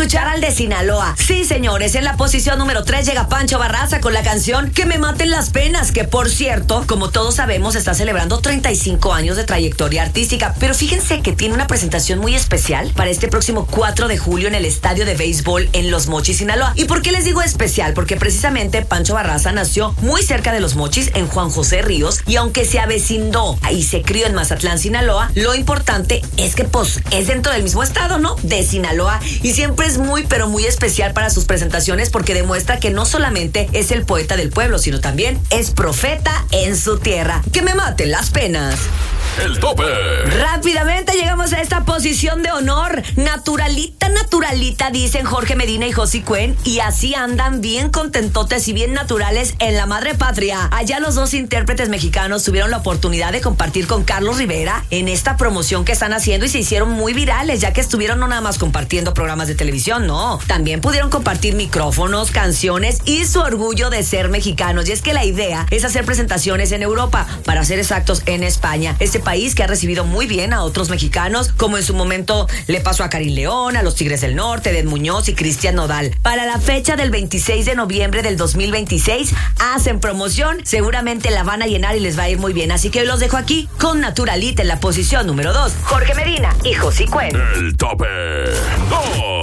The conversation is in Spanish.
escuchar al de Sinaloa. Sí, señores, en la posición número 3 llega Pancho Barraza con la canción Que me maten las penas, que por cierto, como todos sabemos, está celebrando 35 años de trayectoria artística. Pero fíjense que tiene una presentación muy especial para este próximo 4 de julio en el estadio de béisbol en Los Mochis, Sinaloa. ¿Y por qué les digo especial? Porque precisamente Pancho Barraza nació muy cerca de Los Mochis, en Juan José Ríos, y aunque se avecindó y se crió en Mazatlán, Sinaloa, lo importante es que pues es dentro del mismo estado, ¿no? De Sinaloa, y siempre es muy pero muy especial para sus presentaciones porque demuestra que no solamente es el poeta del pueblo, sino también es profeta en su tierra. Que me maten las penas. El tope. Rápidamente llegamos a esta posición de honor. Naturalita, naturalita, dicen Jorge Medina y Josie Cuen, y así andan bien contentotes y bien naturales en la madre patria. Allá los dos intérpretes mexicanos tuvieron la oportunidad de compartir con Carlos Rivera en esta promoción que están haciendo y se hicieron muy virales, ya que estuvieron no nada más compartiendo programas de televisión, no, también pudieron compartir micrófonos, canciones y su orgullo de ser mexicanos. Y es que la idea es hacer presentaciones en Europa, para ser exactos en España, este país que ha recibido muy bien a otros mexicanos, como en su momento le pasó a Karim León, a los Tigres del Norte, Ed Muñoz y Cristian Nodal. Para la fecha del 26 de noviembre del 2026 hacen promoción, seguramente la van a llenar y les va a ir muy bien, así que hoy los dejo aquí con Naturalita en la posición número 2, Jorge Medina y Josie Cuen. El tope 2.